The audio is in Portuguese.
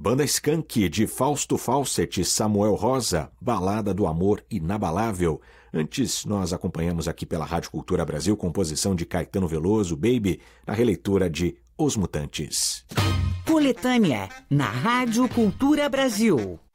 Banda Skank, de Fausto Fawcett e Samuel Rosa, Balada do Amor Inabalável. Antes, nós acompanhamos aqui pela Rádio Cultura Brasil, composição de Caetano Veloso, Baby, na releitura de Os Mutantes. Coletânea, na Rádio Cultura Brasil.